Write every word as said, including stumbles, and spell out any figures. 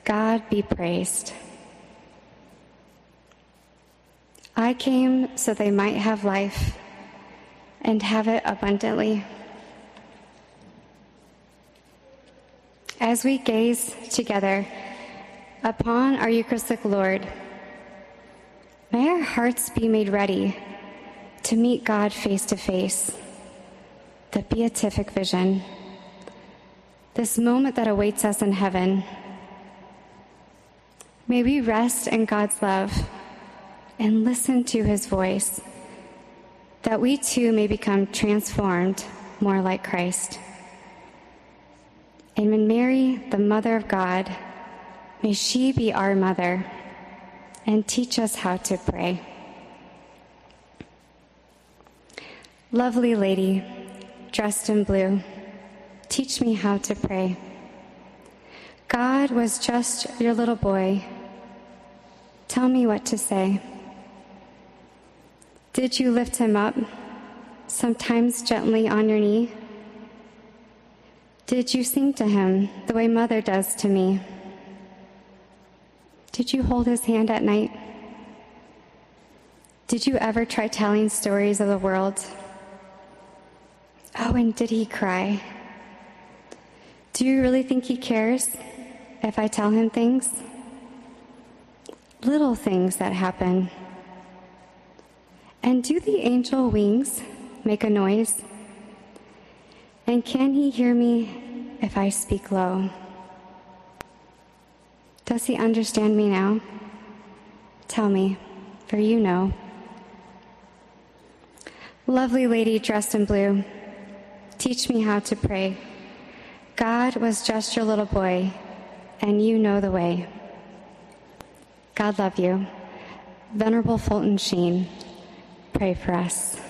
God be praised. I came so they might have life and have it abundantly. As we gaze together upon our Eucharistic Lord, may our hearts be made ready to meet God face to face, the beatific vision, this moment that awaits us in heaven. May we rest in God's love and listen to his voice, that we too may become transformed more like Christ. And when Mary, the Mother of God, may she be our mother and teach us how to pray. Lovely lady, dressed in blue, teach me how to pray. God was just your little boy. Tell me what to say. Did you lift him up, sometimes gently on your knee? Did you sing to him the way mother does to me? Did you hold his hand at night? Did you ever try telling stories of the world? Oh, and did he cry? Do you really think he cares if I tell him things? Little things that happen. And do the angel wings make a noise? And can he hear me if I speak low? Does he understand me now? Tell me, for you know. Lovely lady dressed in blue, teach me how to pray. God was just your little boy, and you know the way. God love you. Venerable Fulton Sheen, pray for us.